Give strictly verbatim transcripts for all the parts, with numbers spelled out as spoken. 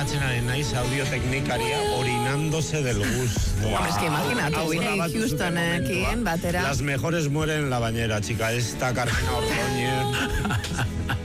Imaginatzen ari naiz audioteknikaria orinándose del gusto. Hombre, es que imagínate, Whitney Houstonekin batera. Las mejores mueren en la bañera, chica. Esta Carmena Ordóñez.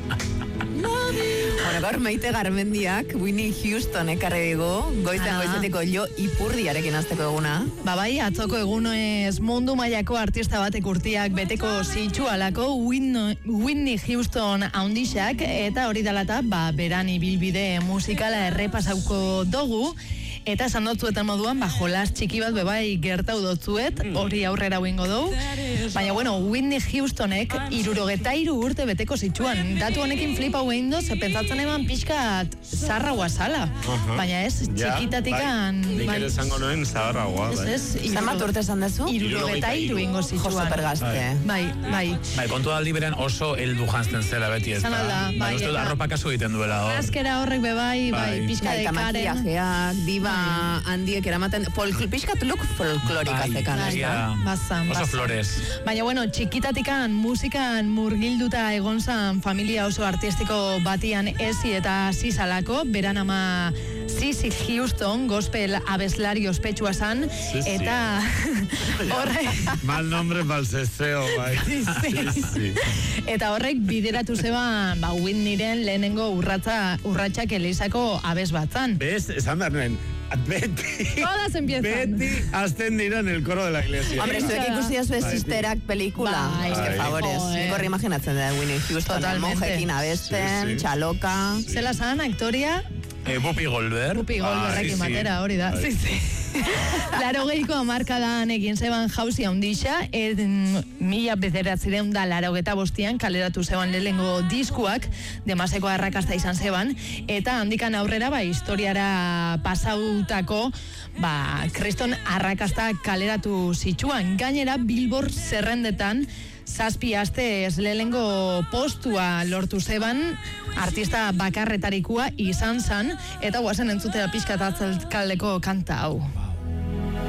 Bueno, gaur Maite Garmendiak Whitney Houston ekarri digu, goizten goizetiko jo ipurdiarekin azteko eguna. Ba bai, atzoko egunez mundu mailako artista batek urtiak beteko zitsu alako Whitney Houston haundixak, eta hori dalata, ba, beran ibilbide musikala errepasauko dugu, eta esan dotzuetan moduan, ba, jolas txiki bat bebai gertau dotzuet, hori aurrera huingo dugu. Baina, bueno, Whitney Houstonek irurogeta iru urte beteko zitsuan. Datu honekin flipa huein do, ze pentsatzen eman pixkat zarra guazala. Baina ez, txikitatikan... Nik ere zango noen zarra guaz. Ez, ez, zan bat urte esan dezu? Irurogeta iru ingo zitsuan. Jo, supergazte. Bai, bai. Bai, kontu aldi beren oso heldu jantzen zela beti ez da. Zanalda, bai. Uste dut arropa kasu egiten duela. Azkera horrek bebai, bai, pixka de karen. Makillajeak, diva handiek eramaten, pixkat look folklorika zekan. Bazan, oso flores. Baina, bueno, txikitatikan musikan murgilduta egon zan familia oso artistiko batian ezi eta zizalako, beran ama Sissy Houston, gospel abeslari ospetsua zan, eta horrek... Mal nombre balseseo, bai. Eta horrek bideratu zeban, ba, Whitneyren lehenengo urratza, urratxak elizako abes bat zan. Bez, esan behar nuen, Betty, todas empiezan. Betty azten dira en el coro de la iglesia. Hombre, zuek ikusi azu Sisterak pelikula. Es que favores. Nikorri imaginatzen da Whitney Houston, monjekin abesten, txaloka. Zela zan, aktoria... Eh, Bupi Goldberg. Bupi Goldberrekin batera, hori da. Sí, sí. Laro gehiko amarkadan egin zeban jauzi handixa, mila bederatzireun da laro geta bostian kaleratu zeban lehengo diskuak, demaseko arrakasta izan zeban, eta handikan aurrera, ba, historiara pasautako, ba, kriston arrakasta kaleratu zitsuan. Gainera, Billboard zerrendetan, zazpi aste ez lehengo postua lortu zeban, artista bakarretarikua izan zan, eta guazen entzutea pixka tatzalkaldeko kanta hau.